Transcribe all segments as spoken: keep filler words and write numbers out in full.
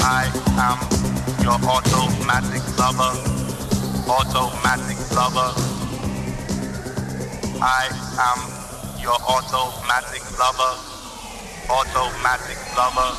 I am your automatic lover, automatic lover. I am your automatic lover, automatic lover.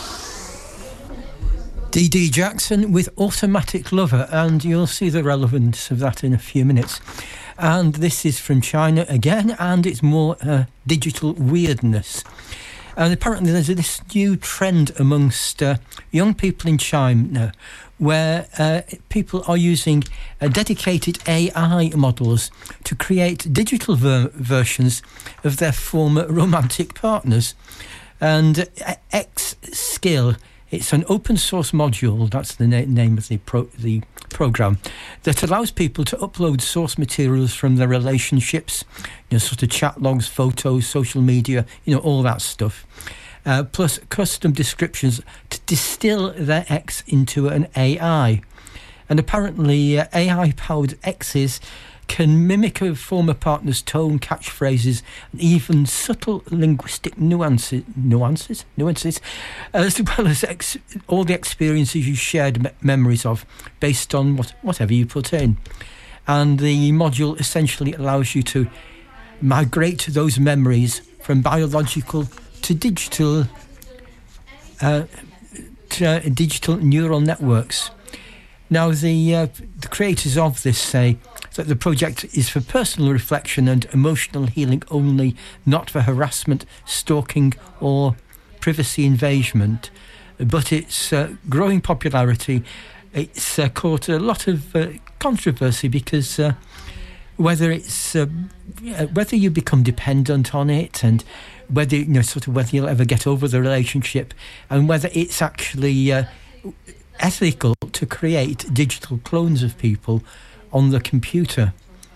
Dee Dee Jackson with Automatic Lover, and you'll see the relevance of that in a few minutes. And this is from China again, and it's more uh, digital weirdness. And apparently there's this new trend amongst uh, young people in China where uh, people are using uh, dedicated A I models to create digital ver- versions of their former romantic partners. And uh, X-Skill, it's an open source module, that's the na- name of the pro- the program, that allows people to upload source materials from their relationships, you know, sort of chat logs, photos, social media, you know, all that stuff. Uh, plus custom descriptions to distill their ex into an A I. And apparently uh, A I-powered exes can mimic a former partner's tone, catchphrases, and even subtle linguistic nuances, nuances, nuances, as well as ex- all the experiences you shared me- memories of, based on what, whatever you put in. And the module essentially allows you to migrate those memories from biological to digital, uh, to uh, digital neural networks. Now, the uh, the creators of this say that the project is for personal reflection and emotional healing only, not for harassment, stalking or privacy invasion. But its uh, growing popularity, it's uh, caught a lot of uh, controversy because uh, whether it's uh, whether you become dependent on it, and whether you know sort of whether you'll ever get over the relationship, and whether it's actually uh, ethical to create digital clones of people on the computer.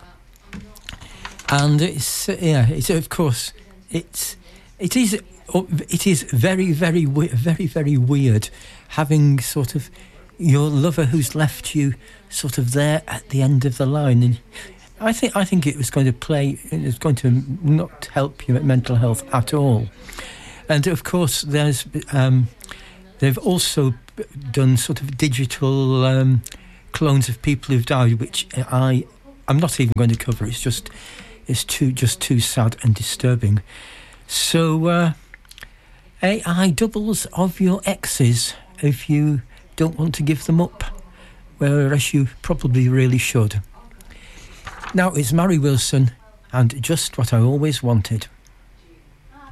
And it's uh, yeah, it's of course it's it is it is very very very very weird having sort of your lover who's left you sort of there at the end of the line. And I think I think it was going to play it was going to not help your mental health at all. And of course there's um, they've also done sort of digital um, clones of people who've died, which I I'm not even going to cover. It's just it's too just too sad and disturbing. So uh, A I doubles of your exes if you don't want to give them up, whereas you probably really should. Now it's Mary Wilson and Just What I Always Wanted.